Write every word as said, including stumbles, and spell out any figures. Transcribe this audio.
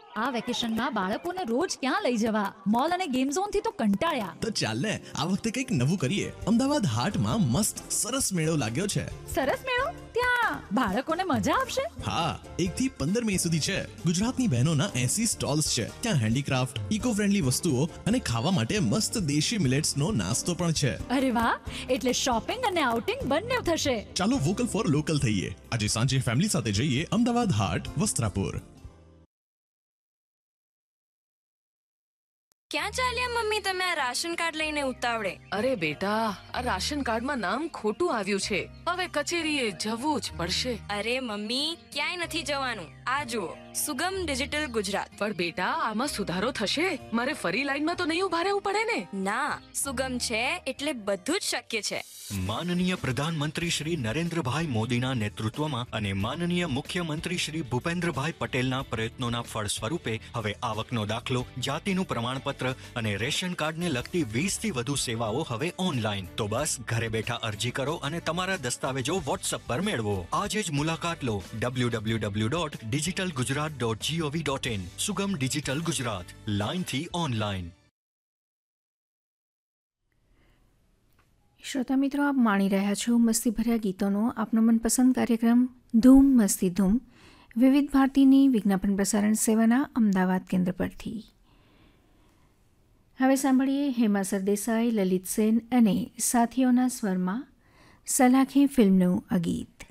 આ વેકેશનમાં બાળકોને રોજ ક્યાં લઈ જવા? મોલ અને ગેમ ઝોન થી તો કંટાળ્યા. તો ચાલ ને આ વખતે કંઈક નવું કરીએ. અમદાવાદ હાટમાં મસ્ત સરસ મેળો લાગ્યો છે. સરસ મેળો? ત્યાં બાળકોને મજા આવશે? હા, એક થી પંદર મે સુધી છે. ગુજરાતની બહેનોના એસી સ્ટોલ્સ છે. ત્યાં હેન્ડીક્રાફ્ટ, ઇકો ફ્રેન્ડલી વસ્તુઓ અને ખાવા માટે મસ્ત દેશી મિલેટ્સનો નાસ્તો પણ છે. અરે વાહ, એટલે શોપિંગ અને આઉટિંગ બંને થશે. ચાલો વોકલ ફોર લોકલ થઈએ. આજે સાંજે ફેમિલી સાથે જઈએ અમદાવાદ હાટ, વસ્ત્રાપુર. ક્યાં ચાલ્યા મમ્મી તમે આ રાશન કાર્ડ લઈને ઉતાવળે? અરે બેટા, આ રાશન કાર્ડમાં નામ ખોટું આવ્યું છે. હવે કચેરીએ જવું જ પડશે. અરે મમ્મી, ક્યાંય નથી જવાનું. આ જુઓ, સુગમ ડિજિટલ ગુજરાત. પણ બેટા, આમાં સુધારો થશે? મારે ફરી લાઈનમાં તો નહીં ઉભા રહેવું પડે ને? ના, સુગમ છે એટલે બધું જ શક્ય છે. માનનીય પ્રધાનમંત્રી શ્રી નરેન્દ્રભાઈ મોદીના નેતૃત્વમાં અને માનનીય મુખ્યમંત્રી શ્રી ભૂપેન્દ્રભાઈ પટેલના પ્રયત્નોના ફળ સ્વરૂપે હવે આવકનો દાખલો, જાતિનું પ્રમાણપત્ર અને રેશન કાર્ડને લગતી વીસ થી વધુ સેવાઓ હવે ઓનલાઈન. તો બસ ઘરે બેઠા અરજી કરો અને તમારા દસ્તાવેજો વોટ્સએપ પર મેળવો. આજે જ મુલાકાત લો W W W dot digital Gujarat dot GOV dot in. સુગમ ડિજિટલ ગુજરાત, લાઈનથી ઓનલાઈન. શ્રોતા મિત્રો, આપ માણી રહ્યા છો મસ્તીભર્યા ગીતોનો આપનો મનપસંદ કાર્યક્રમ ધૂમ મસ્તી ધૂમ વિવિધ ભારતીની વિજ્ઞાપન પ્રસારણ સેવાના અમદાવાદ કેન્દ્ર પરથી. હવે સાંભળીએ હેમા સરદેસાઈ, લલિત સેન અને સાથીઓના સ્વરમાં સલાખી ફિલ્મનું આ ગીત.